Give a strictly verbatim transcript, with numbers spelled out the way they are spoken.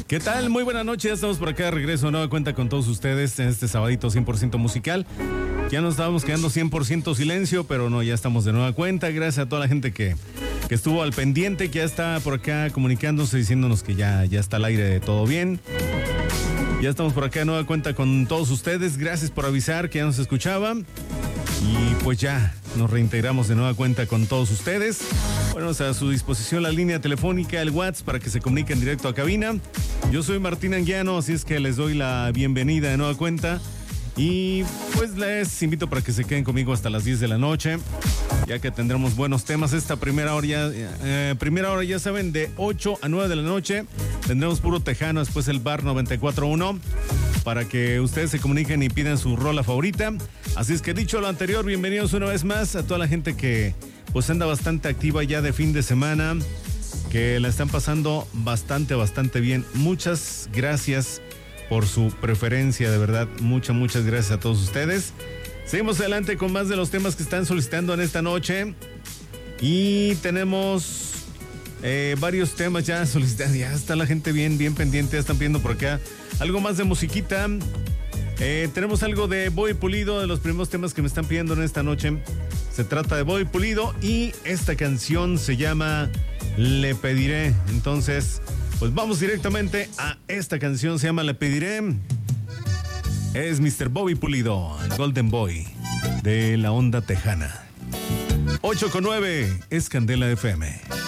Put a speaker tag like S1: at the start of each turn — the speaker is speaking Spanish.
S1: ¿Qué tal? Muy buenas noches, ya estamos por acá de regreso, nueva cuenta con todos ustedes en este sabadito cien por ciento musical. Ya nos estábamos quedando cien por ciento silencio, pero no, ya estamos de nueva cuenta. Gracias a toda la gente que, que estuvo al pendiente, que ya está por acá comunicándose, diciéndonos que ya, ya está al aire todo bien. Ya estamos por acá de nueva cuenta con todos ustedes. Gracias por avisar que ya nos escuchaban. Y pues ya nos reintegramos de nueva cuenta con todos ustedes. Bueno, a su disposición la línea telefónica, el WhatsApp, para que se comuniquen directo a cabina. Yo soy Martín Anguiano, así es que les doy la bienvenida de nueva cuenta. Y pues les invito para que se queden conmigo hasta las diez de la noche, ya que tendremos buenos temas. Esta primera hora ya, eh, primera hora ya saben, de ocho a nueve de la noche. Tendremos puro tejano, después el bar noventa y cuatro punto uno, para que ustedes se comuniquen y pidan su rola favorita. Así es que dicho lo anterior, bienvenidos una vez más a toda la gente que pues anda bastante activa ya de fin de semana, que la están pasando bastante, bastante bien. Muchas gracias por su preferencia, de verdad, muchas, muchas gracias a todos ustedes. Seguimos adelante con más de los temas que están solicitando en esta noche. Y tenemos eh, varios temas ya solicitados. Ya está la gente bien, bien pendiente, ya están pidiendo por acá algo más de musiquita. Eh, tenemos algo de Bobby Pulido, de los primeros temas que me están pidiendo en esta noche. Se trata de Bobby Pulido y esta canción se llama Le Pediré. Entonces, pues vamos directamente a esta canción, se llama Le Pediré. Es mister Bobby Pulido, el Golden Boy de la onda tejana. ocho con nueve es Candela F M.